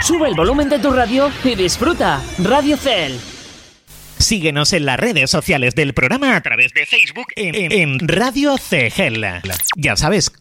Sube el volumen de tu radio y disfruta. Radio Cel. Síguenos en las redes sociales del programa a través de Facebook en Radio CGEL. Ya sabes,